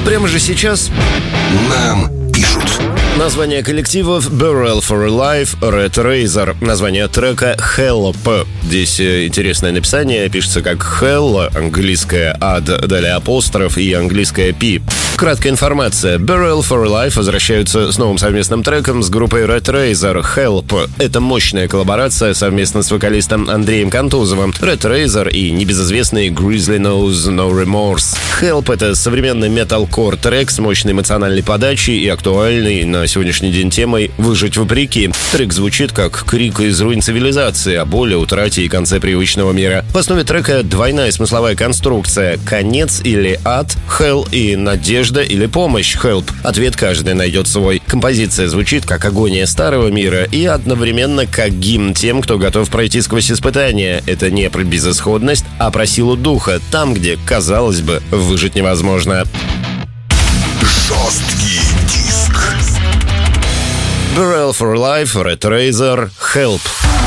Прямо же сейчас нам пишут. название коллективов Burial for Life, Red Razor. Название трека Help. Здесь интересное написание. Пишется как Hell, английское ад, далее апостроф и английское P. Краткая информация. Burial for Life возвращаются с новым совместным треком с группой Red Razor. Help. Это мощная коллаборация совместно с вокалистом Андреем Кантузовым. Red Razor и небезызвестный Grizzly Knows No Remorse. Help — это современный металкор трек с мощной эмоциональной подачей и актуальной на сегодняшний день темой «Выжить вопреки». Трек звучит как крик из руин цивилизации о боли, утрате и конце привычного мира. В основе трека двойная смысловая конструкция: конец или ад, hell, и надежда или помощь, help. Ответ каждый найдет свой. Композиция звучит как агония старого мира и одновременно как гимн тем, кто готов пройти сквозь испытания. Это не про безысходность, а про силу духа, там, где, казалось бы, выжить невозможно. Жесткий диск. Burial for Life, Red Razor, Help.